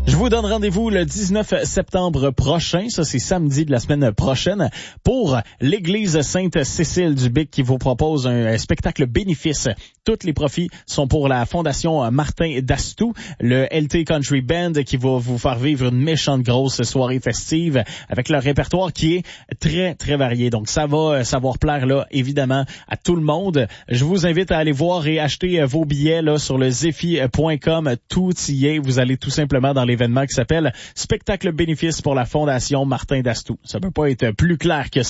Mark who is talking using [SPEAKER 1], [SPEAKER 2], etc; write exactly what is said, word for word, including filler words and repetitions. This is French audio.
[SPEAKER 1] Je vous donne rendez-vous le dix-neuf septembre prochain, ça c'est samedi de la semaine prochaine, pour l'église Sainte-Cécile du Bic qui vous propose un spectacle bénéfice. Tous les profits sont pour la Fondation Martin Dastou, le L T Country Band qui va vous faire vivre une méchante grosse soirée festive avec leur répertoire qui est très très varié. Donc ça va savoir plaire là évidemment à tout le monde. Je vous invite à aller voir et acheter vos billets là sur le zephy point com, tout y est. Vous allez tout simplement dans l'événement qui s'appelle Spectacle bénéfice pour la Fondation Martin Dastou. Ça peut pas être plus clair que ça.